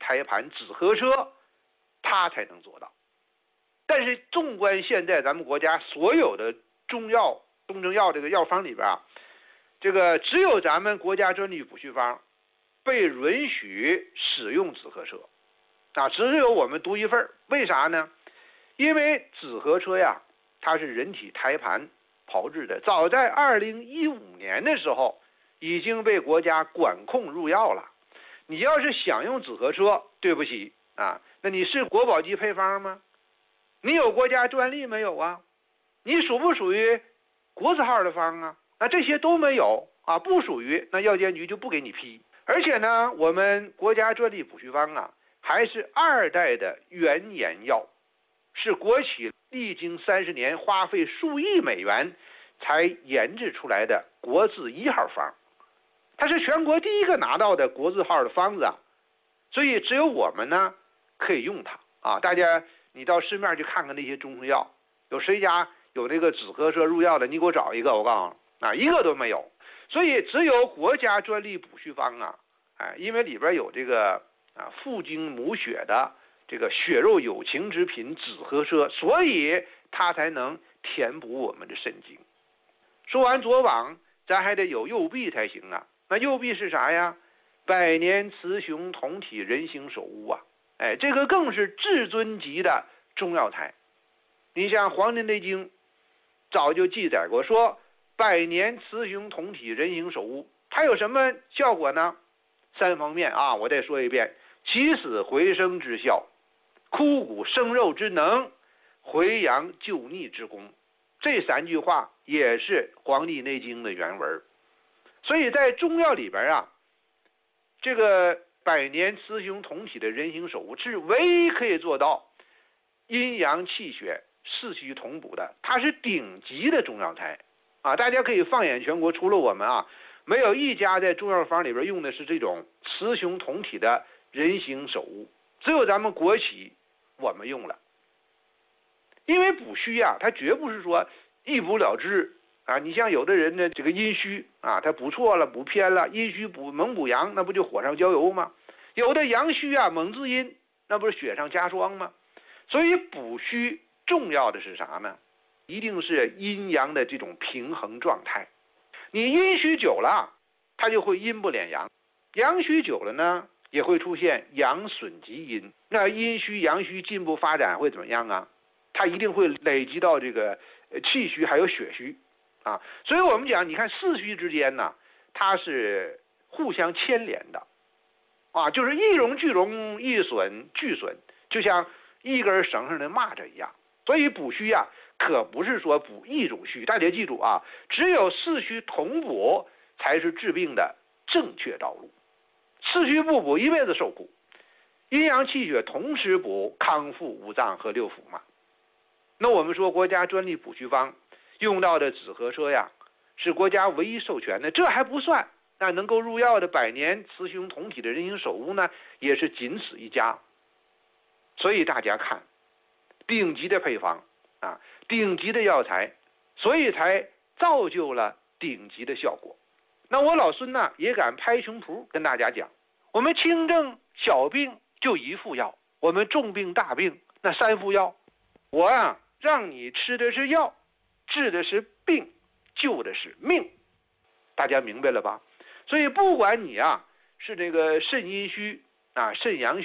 胎盘止咳车，它才能做到。但是纵观现在咱们国家所有的中成药这个药方里边啊，这个只有咱们国家专利补煦方被允许使用止咳车啊，只有我们独一份。为啥呢？因为止咳车呀，它是人体胎盘炮制的，早在2015年的时候已经被国家管控入药了。你要是想用止咳车，对不起啊，那你是国保级配方吗？你有国家专利没有啊？你属不属于国字号的方啊？那这些都没有啊，不属于，那药监局就不给你批。而且呢，我们国家专利补煦方啊，还是2代的原研药，是国企历经30年，花费数亿美元才研制出来的国字1号方，它是全国第一个拿到的国字号的方子啊，所以只有我们呢可以用它啊。大家你到市面去看看那些中成药，有谁家有那个止咳车入药的，你给我找一个，我告诉你啊，一个都没有。所以只有国家专利补煦方啊，因为里边有这个父精母血的这个血肉有情之品止咳车，所以它才能填补我们的肾精。说完左膀，咱还得有右臂才行啊。那右臂是啥呀？百年雌雄同体人形首乌啊！这个更是至尊级的中药材。你像《黄帝内经》早就记载过，说百年雌雄同体人形首乌，它有什么效果呢？3方面啊，我再说一遍：起死回生之效，枯骨生肉之能，回阳救逆之功。这3句话也是《黄帝内经》的原文。所以在中药里边啊，这个百年雌雄同体的人形首乌是唯一可以做到阴阳气血四虚同补的，它是顶级的中药材啊！大家可以放眼全国，除了我们啊，没有一家在中药方里边用的是这种雌雄同体的人形首乌，只有咱们国企我们用了。因为补虚啊，它绝不是说一补了之啊。你像有的人呢，这个阴虚啊，他补错了，补偏了，阴虚猛补阳，那不就火上浇油吗？有的阳虚啊，猛滋阴，那不是雪上加霜吗？所以补虚重要的是啥呢？一定是阴阳的这种平衡状态。你阴虚久了，它就会阴不敛阳；阳虚久了呢，也会出现阳损及阴。那阴虚阳虚进步发展会怎么样啊？它一定会累积到这个气虚还有血虚啊。所以我们讲，你看四虚之间呢，它是互相牵连的啊，就是一荣俱荣，一损俱损，就像一根绳上的蚂蚱一样。所以补虚啊，可不是说补一种虚，大家记住啊，只有四虚同补才是治病的正确道路。四虚不补，一辈子受苦。阴阳气血同时补，康复五脏和六腑嘛。那我们说国家专利补煦方用到的止咳车呀，是国家唯一授权的，这还不算，那能够入药的百年雌雄同体的人形首乌呢，也是仅此一家。所以大家看，顶级的配方啊，顶级的药材，所以才造就了顶级的效果。那我老孙呢，也敢拍胸脯跟大家讲，我们轻症小病就1副药，我们重病大病那3副药。我啊，让你吃的是药，治的是病，救的是命。大家明白了吧？所以不管你啊是这个肾阴虚啊，肾阳虚